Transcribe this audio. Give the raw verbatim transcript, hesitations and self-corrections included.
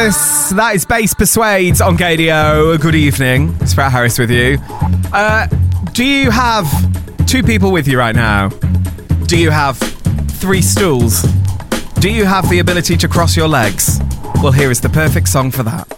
Yes, that is Bass Persuades on Gadio. Good evening. It's Frat Harris with you. Uh, do you have two people with you right now? Do you have three stools? Do you have the ability to cross your legs? Well, here is the perfect song for that.